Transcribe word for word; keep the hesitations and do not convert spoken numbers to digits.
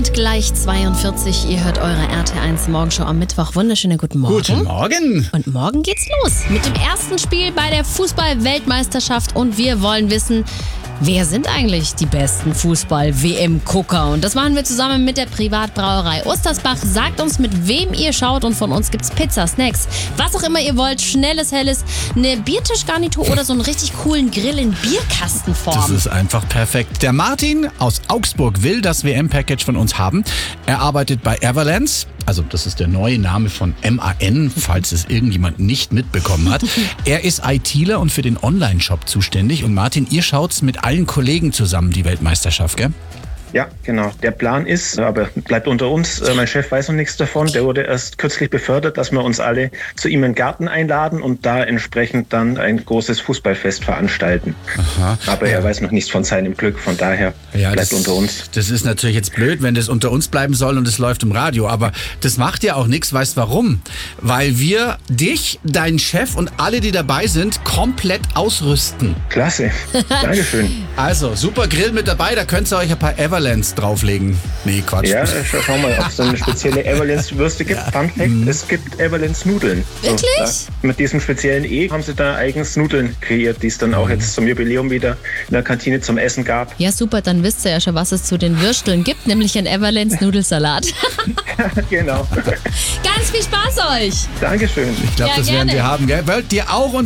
sind gleich zweiundvierzig. Ihr hört eure R T eins Morgenshow am Mittwoch. Wunderschönen guten Morgen. Guten Morgen. Und morgen geht's los mit dem ersten Spiel bei der Fußball-Weltmeisterschaft. Und wir wollen wissen, wer sind eigentlich die besten Fußball-W M-Gucker? Und das machen wir zusammen mit der Privatbrauerei Ostersbach. Sagt uns, mit wem ihr schaut, und von uns gibt's Pizza, Snacks, was auch immer ihr wollt, schnelles, helles, eine Biertischgarnitur oder so einen richtig coolen Grill in Bierkastenform. Das ist einfach perfekt. Der Martin aus Augsburg will das W M-Package von uns haben. Er arbeitet bei Everlands. Also das ist der neue Name von M A N, falls es irgendjemand nicht mitbekommen hat. Er ist ITler und für den Online-Shop zuständig. Und Martin, ihr schaut's mit allen Kollegen zusammen, die Weltmeisterschaft, gell? Ja, genau. Der Plan ist, aber bleibt unter uns, äh, mein Chef weiß noch nichts davon, der wurde erst kürzlich befördert, dass wir uns alle zu ihm in den Garten einladen und da entsprechend dann ein großes Fußballfest veranstalten. Aha. Aber er weiß noch nichts von seinem Glück, von daher ja, bleibt das, unter uns. Das ist natürlich jetzt blöd, wenn das unter uns bleiben soll und es läuft im Radio, aber das macht ja auch nichts, weißt warum? Weil wir dich, deinen Chef und alle, die dabei sind, komplett ausrüsten. Klasse, Dankeschön. Also, super Grill mit dabei, da könnt ihr euch ein paar Everlands drauflegen. Nee, Quatsch. Ja, schau, schau mal, ob es eine spezielle Everlands-Würste gibt. Ja. Fun Fact, mhm. es gibt Everlands-Nudeln. Wirklich? So, ja, mit diesem speziellen E haben sie da eigens Nudeln kreiert, die es dann auch jetzt zum Jubiläum wieder in der Kantine zum Essen gab. Ja, super, dann wisst ihr ja schon, was es zu den Würsteln gibt, nämlich ein Everlands-Nudelsalat. Genau. Ganz viel Spaß euch! Dankeschön. Ich glaube, ja, das gerne. werden wir haben, gell? Wollt ihr auch